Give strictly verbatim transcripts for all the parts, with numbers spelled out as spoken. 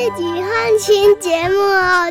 集헌新节目哦。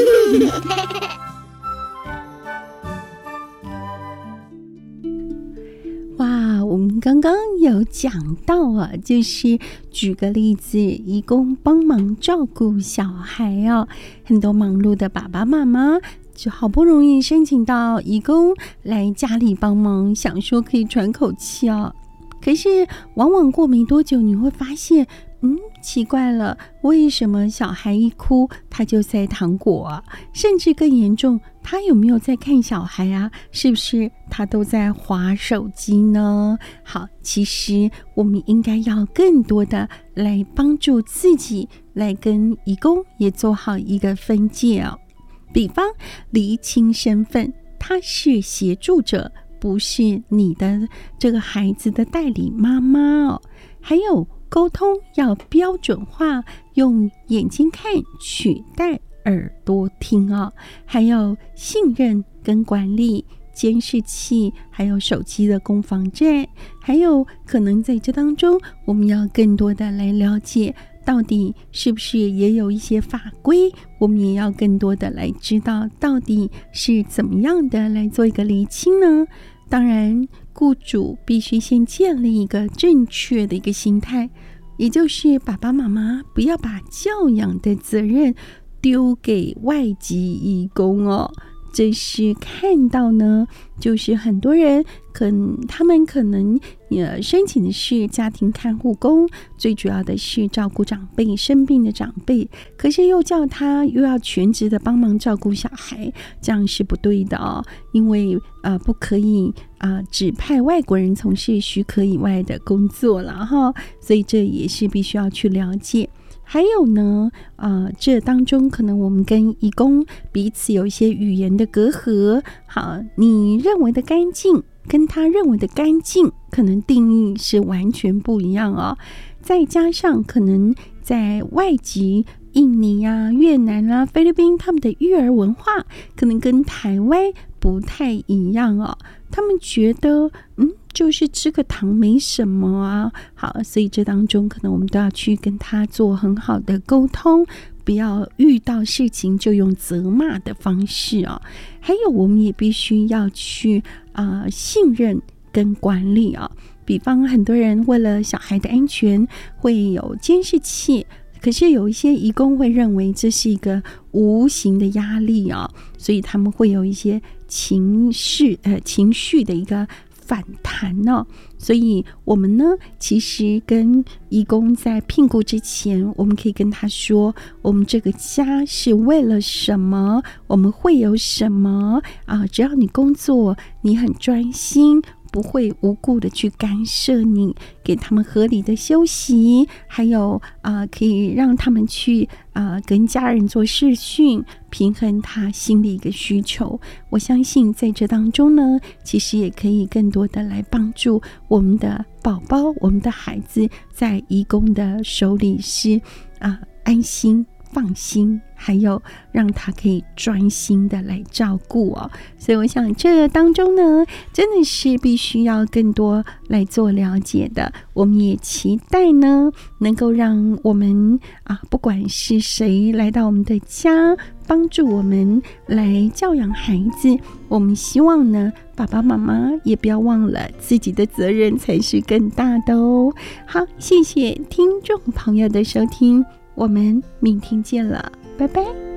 哇，我们刚刚有讲到啊，就是举个例子，移工帮忙照顾小孩哦，很多忙碌的爸爸妈妈就好不容易申请到移工来家里帮忙，想说可以喘口气哦。可是往往过没多久，你会发现，嗯，奇怪了，为什么小孩一哭他就塞糖果啊？甚至更严重，他有没有在看小孩啊？是不是他都在滑手机呢？好，其实我们应该要更多的来帮助自己，来跟移工也做好一个分界哦。比方厘清身份，他是协助者，不是你的这个孩子的代理妈妈哦。还有沟通要标准化，用眼睛看取代耳朵听哦。还有信任跟管理，监视器还有手机的攻防战，还有可能在这当中我们要更多的来了解，到底是不是也有一些法规，我们也要更多的来知道到底是怎么样的来做一个厘清呢？当然雇主必须先建立一个正确的一个心态，也就是爸爸妈妈不要把教养的责任丢给外籍移工哦。这是看到呢，就是很多人可能他们可能也申请的是家庭看护工，最主要的是照顾长辈生病的长辈，可是又叫他又要全职的帮忙照顾小孩，这样是不对的哦。因为呃不可以啊、呃、指派外国人从事许可以外的工作了哈，所以这也是必须要去了解。还有呢，呃，这当中可能我们跟移工彼此有一些语言的隔阂。好，你认为的干净跟他认为的干净，可能定义是完全不一样哦。再加上可能在外籍印尼啊、越南啊、菲律宾，他们的育儿文化可能跟台湾不太一样哦。他们觉得，嗯。就是吃个糖没什么啊，好，所以这当中可能我们都要去跟他做很好的沟通，不要遇到事情就用责骂的方式哦。还有我们也必须要去啊、呃、信任跟管理啊、哦。比方很多人为了小孩的安全会有监视器，可是有一些移工会认为这是一个无形的压力啊、哦，所以他们会有一些情绪呃情绪的一个反弹哦。所以我们呢，其实跟移工在聘雇之前，我们可以跟他说，我们这个家是为了什么，我们会有什么啊？只要你工作，你很专心，不会无故的去干涉你，给他们合理的休息，还有啊、呃，可以让他们去啊、呃、跟家人做视讯，平衡他心里一个需求。我相信在这当中呢，其实也可以更多的来帮助我们的宝宝，我们的孩子在移工的手里是啊、呃、安心放心，还有让他可以专心的来照顾哦。所以我想这当中呢，真的是必须要更多来做了解的。我们也期待呢，能够让我们啊，不管是谁来到我们的家，帮助我们来教养孩子，我们希望呢，爸爸妈妈也不要忘了自己的责任才是更大的哦。好，谢谢听众朋友的收听，我们明天见了，拜拜。